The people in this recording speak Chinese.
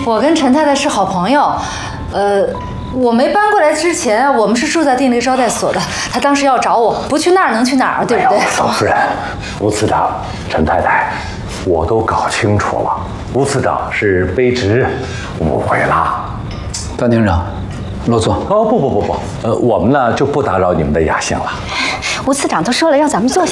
我跟陈太太是好朋友，我没搬过来之前，我们是住在那个招待所的。她当时要找我，不去那儿能去哪儿，对不对？ 嫂夫人，吴次长，陈太太，我都搞清楚了，吴次长是卑职误会了。 段厅长，落座。 哦不，我们呢就不打扰你们的雅兴了。 吴次长都说了让咱们坐下。